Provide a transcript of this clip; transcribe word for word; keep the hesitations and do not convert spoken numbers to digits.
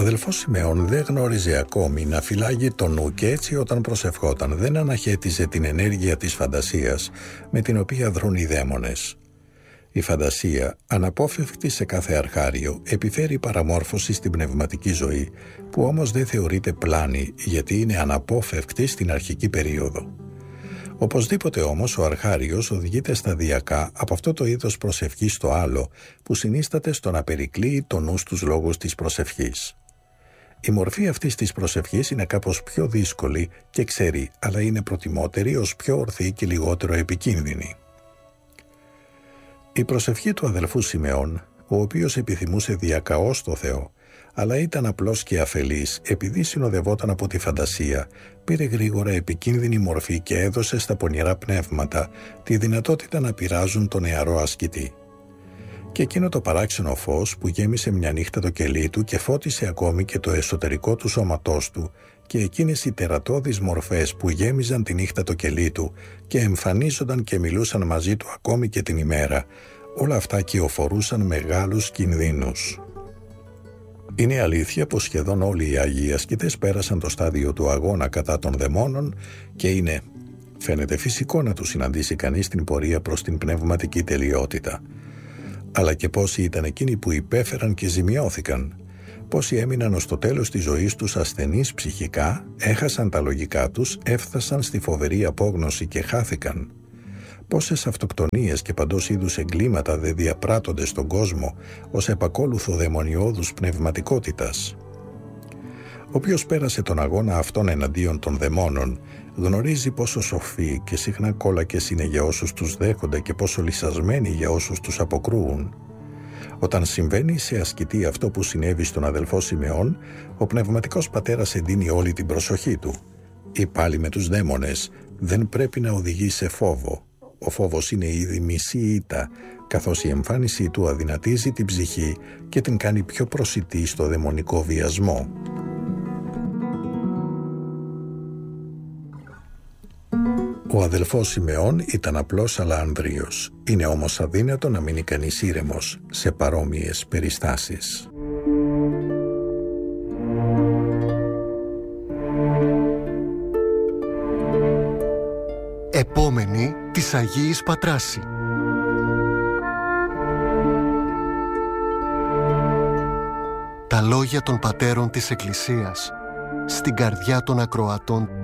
αδελφός Σιμεών δεν γνώριζε ακόμη να φυλάγει το νου και έτσι όταν προσευχόταν δεν αναχέτιζε την ενέργεια της φαντασίας με την οποία δρούν οι δαίμονες. Η φαντασία, αναπόφευκτη σε κάθε αρχάριο, επιφέρει παραμόρφωση στην πνευματική ζωή, που όμως δεν θεωρείται πλάνη γιατί είναι αναπόφευκτη στην αρχική περίοδο. Οπωσδήποτε όμως ο αρχάριος οδηγείται σταδιακά από αυτό το είδος προσευχής στο άλλο, που συνίσταται στο να περικλείει το νου στους λόγους της προσευχής. Η μορφή αυτής της προσευχής είναι κάπως πιο δύσκολη και ξερή, αλλά είναι προτιμότερη ως πιο ορθή και λιγότερο επικίνδυνη. Η προσευχή του αδελφού Σιμεών, ο οποίος επιθυμούσε διακαώς το Θεό, αλλά ήταν απλός και αφελής επειδή συνοδευόταν από τη φαντασία, πήρε γρήγορα επικίνδυνη μορφή και έδωσε στα πονηρά πνεύματα τη δυνατότητα να πειράζουν τον νεαρό ασκητή. Και εκείνο το παράξενο φως που γέμισε μια νύχτα το κελί του και φώτισε ακόμη και το εσωτερικό του σώματός του, και εκείνες οι τερατώδεις μορφές που γέμιζαν τη νύχτα το κελί του και εμφανίζονταν και μιλούσαν μαζί του ακόμη και την ημέρα, όλα αυτά κυοφορούσαν μεγάλους κινδύνους. Είναι αλήθεια πως σχεδόν όλοι οι Άγιοι ασκητές πέρασαν το στάδιο του αγώνα κατά των δαιμόνων και είναι, φαίνεται φυσικό να τους συναντήσει κανείς στην πορεία προς την πνευματική τελειότητα. Αλλά και πόσοι ήταν εκείνοι που υπέφεραν και ζημιώθηκαν, πόσοι έμειναν ως το τέλος της ζωής τους ασθενείς ψυχικά, έχασαν τα λογικά τους, έφτασαν στη φοβερή απόγνωση και χάθηκαν. Πόσες αυτοκτονίες και παντός είδους εγκλήματα δεν διαπράττονται στον κόσμο ως επακόλουθο δαιμονιώδους πνευματικότητας. Όποιος πέρασε τον αγώνα αυτόν εναντίον των δαιμόνων γνωρίζει πόσο σοφοί και συχνά κόλακες είναι για όσους τους δέχονται και πόσο λυσασμένοι για όσους τους αποκρούουν. Όταν συμβαίνει σε ασκητή αυτό που συνέβη στον αδελφό Σιμεών, ο πνευματικός πατέρας εντείνει όλη την προσοχή του. Ή πάλι με τους δαίμονες δεν πρέπει να οδηγεί σε φόβο. Ο φόβος είναι ήδη μισή ήττα, καθώς η εμφάνισή του αδυνατίζει την ψυχή και την κάνει πιο προσιτή στο δαιμονικό βιασμό. Ο αδελφός Σιμεών ήταν απλός αλλά ανδρείος. Είναι όμως αδύνατο να μείνει κανείς ήρεμος σε παρόμοιες περιστάσεις. Επόμενη της Αγίης Πατράση. Τα λόγια των πατέρων της Εκκλησίας στην καρδιά των ακροατών